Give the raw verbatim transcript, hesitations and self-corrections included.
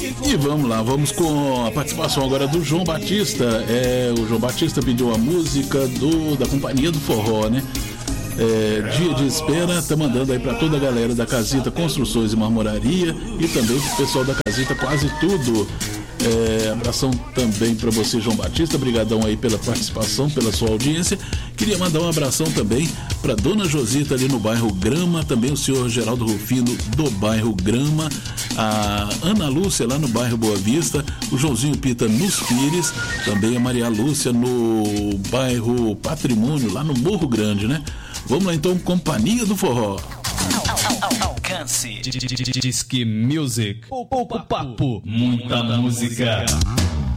E vamos lá, vamos com a participação agora do João Batista. É, o João Batista pediu a música do, da Companhia do Forró, né? É, Dia de Espera, tá mandando aí pra toda a galera da Casita Construções e Marmoraria e também pro pessoal da Casita Quase Tudo. É, abração também para você, João Batista, brigadão aí pela participação, pela sua audiência. Queria mandar um abração também para Dona Josita ali no bairro Grama, também o senhor Geraldo Rufino do bairro Grama, a Ana Lúcia lá no bairro Boa Vista, o Joãozinho Pita nos Pires, também a Maria Lúcia no bairro Patrimônio, lá no Morro Grande, né? Vamos lá então, Companhia do Forró. Alcance Disque Music. Pouco papo, muita música.